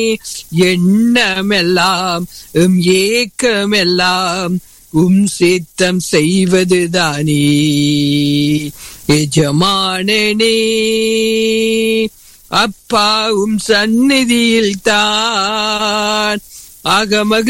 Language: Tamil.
எண்ணமெல்லாம் ஏக்கமெல்லாம் சித்தம் செய்வதுதானே எஜமானனே. அப்பா சந்நிதியில் தான் அகமக